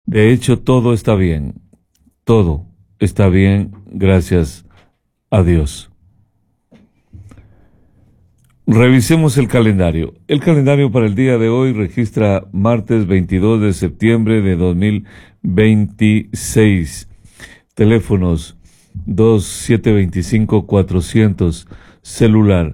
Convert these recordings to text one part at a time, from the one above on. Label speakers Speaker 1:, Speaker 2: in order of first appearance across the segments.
Speaker 1: De hecho, todo está bien. Todo está bien, gracias a Dios. Revisemos el calendario. El calendario para el día de hoy registra martes 22 de septiembre de 2026. Teléfonos 2725-400, celular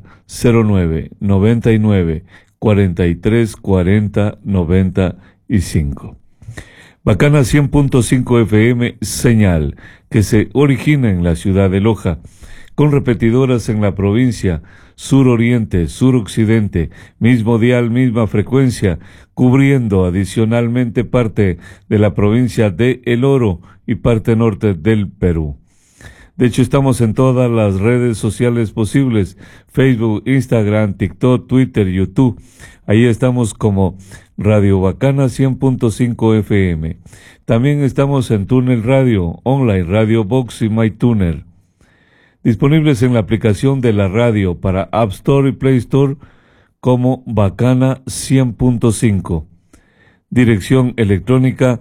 Speaker 1: 0999-4340-95. Bacana 100.5 FM, señal que se origina en la ciudad de Loja, con repetidoras en la provincia, sur-oriente, sur-occidente, mismo dial, misma frecuencia, cubriendo adicionalmente parte de la provincia de El Oro y parte norte del Perú. De hecho, estamos en todas las redes sociales posibles: Facebook, Instagram, TikTok, Twitter, YouTube. Ahí estamos como Radio Bacana 100.5 FM. También estamos en Tuner Radio, Online, Radio Box y MyTuner. Disponibles en la aplicación de la radio para App Store y Play Store como Bacana 100.5. Dirección electrónica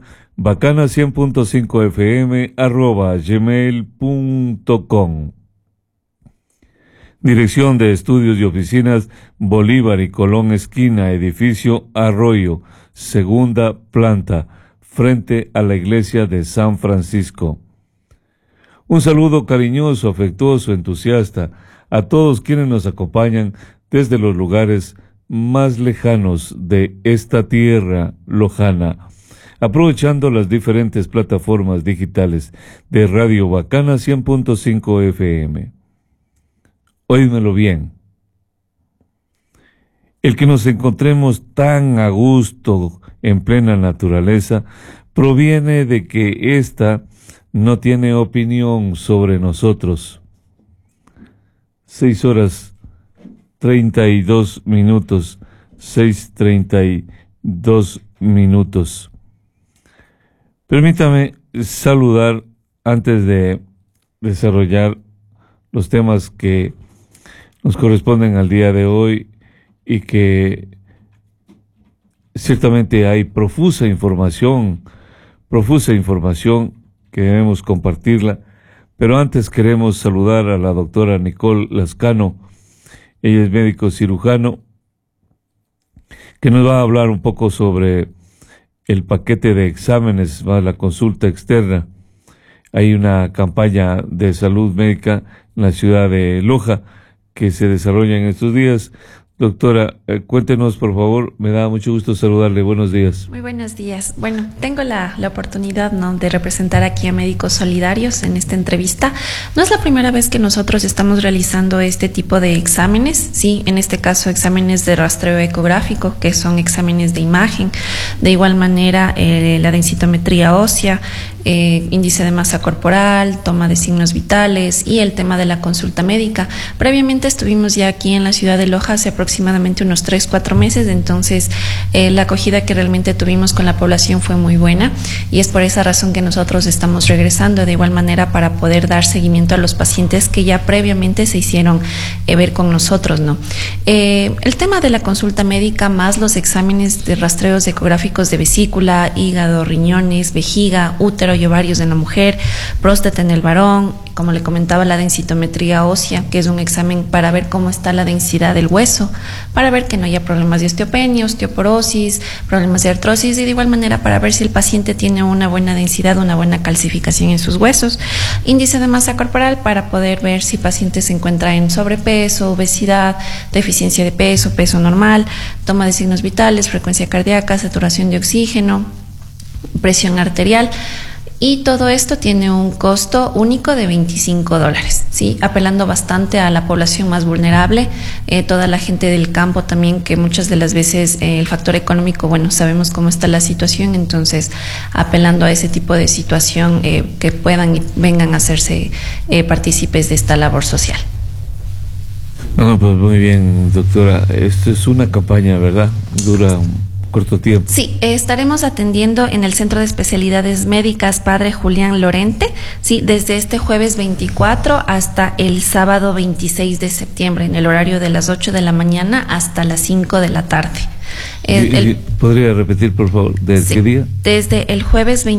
Speaker 1: bacana100.5fm@gmail.com. Dirección de estudios y oficinas Bolívar y Colón esquina, edificio Arroyo, segunda planta, frente a la iglesia de San Francisco. Un saludo cariñoso, afectuoso, entusiasta a todos quienes nos acompañan desde los lugares más lejanos de esta tierra lojana, aprovechando las diferentes plataformas digitales de Radio Bacana 100.5 FM. Óídmelo bien. El que nos encontremos tan a gusto en plena naturaleza proviene de que ésta no tiene opinión sobre nosotros. 6:32, 6:32. Permítame saludar antes de desarrollar los temas que nos corresponden al día de hoy y que ciertamente hay profusa información que debemos compartirla, pero antes queremos saludar a la doctora Nicole Lascano. Ella es médico cirujano, que nos va a hablar un poco sobre el paquete de exámenes más la consulta externa. Hay una campaña de salud médica en la ciudad de Loja que se desarrolla en estos días. Doctora, cuéntenos, por favor, me da mucho gusto saludarle. Buenos días.
Speaker 2: Muy buenos días. Bueno, tengo la oportunidad, ¿no?, de representar aquí a Médicos Solidarios en esta entrevista. No es la primera vez que nosotros estamos realizando este tipo de exámenes, sí, en este caso exámenes de rastreo ecográfico, que son exámenes de imagen. De igual manera, la densitometría ósea, índice de masa corporal, toma de signos vitales y el tema de la consulta médica. Previamente estuvimos ya aquí en la ciudad de Loja hace aproximadamente unos 3-4 meses, entonces la acogida que realmente tuvimos con la población fue muy buena y es por esa razón que nosotros estamos regresando de igual manera para poder dar seguimiento a los pacientes que ya previamente se hicieron ver con nosotros, ¿no? El tema de la consulta médica más los exámenes de rastreos ecográficos de vesícula, hígado, riñones, vejiga, útero y ovarios en la mujer, próstata en el varón, como le comentaba, la densitometría ósea, que es un examen para ver cómo está la densidad del hueso, para ver que no haya problemas de osteopenia, osteoporosis, problemas de artrosis, y de igual manera para ver si el paciente tiene una buena densidad, una buena calcificación en sus huesos. Índice de masa corporal para poder ver si el paciente se encuentra en sobrepeso, obesidad, deficiencia de peso, peso normal, toma de signos vitales, frecuencia cardíaca, saturación de oxígeno, presión arterial. Y todo esto tiene un costo único de $25, ¿sí? Apelando bastante a la población más vulnerable, toda la gente del campo también, que muchas de las veces el factor económico, bueno, sabemos cómo está la situación, entonces apelando a ese tipo de situación que puedan y vengan a hacerse partícipes de esta labor social.
Speaker 1: No, pues muy bien, doctora. Esto es una campaña, ¿verdad? Dura corto tiempo.
Speaker 2: Sí, estaremos atendiendo en el Centro de Especialidades Médicas Padre Julián Lorente, sí, desde este jueves 24 hasta el sábado 26 de septiembre, en el horario de las 8 de la mañana hasta las 5 de la tarde.
Speaker 1: ¿Podría repetir, por favor, desde qué día?
Speaker 2: Desde el jueves 24